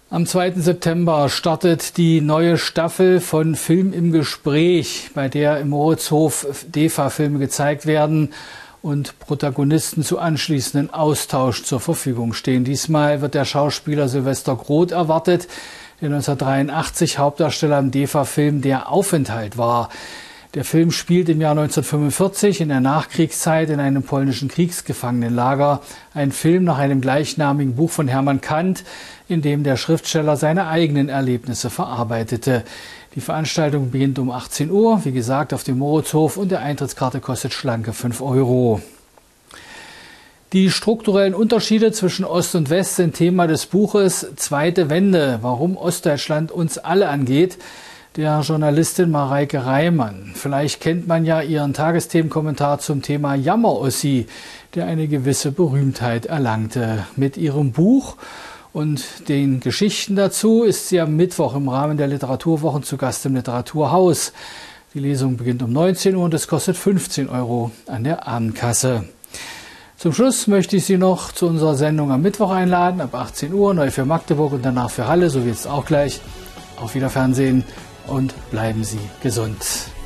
Am 2. September startet die neue Staffel von Film im Gespräch, bei der im Moritzhof DEFA-Filme gezeigt werden und Protagonisten zu anschließenden Austausch zur Verfügung stehen. Diesmal wird der Schauspieler Sylvester Groth erwartet, der 1983 Hauptdarsteller im DEFA-Film Der Aufenthalt war. Der Film spielt im Jahr 1945 in der Nachkriegszeit in einem polnischen Kriegsgefangenenlager. Ein Film nach einem gleichnamigen Buch von Hermann Kant, in dem der Schriftsteller seine eigenen Erlebnisse verarbeitete. Die Veranstaltung beginnt um 18 Uhr, wie gesagt, auf dem Moritzhof, und der Eintrittskarte kostet schlanke 5 €. Die strukturellen Unterschiede zwischen Ost und West sind Thema des Buches Zweite Wende, warum Ostdeutschland uns alle angeht, der Journalistin Mareike Reimann. Vielleicht kennt man ja ihren Tagesthemenkommentar zum Thema Jammer-Ossi, der eine gewisse Berühmtheit erlangte. Mit ihrem Buch und den Geschichten dazu ist sie am Mittwoch im Rahmen der Literaturwochen zu Gast im Literaturhaus. Die Lesung beginnt um 19 Uhr und es kostet 15 € an der Abendkasse. Zum Schluss möchte ich Sie noch zu unserer Sendung am Mittwoch einladen, ab 18 Uhr, neu für Magdeburg und danach für Halle, so wie jetzt auch gleich. Auf Wiederfernsehen und bleiben Sie gesund.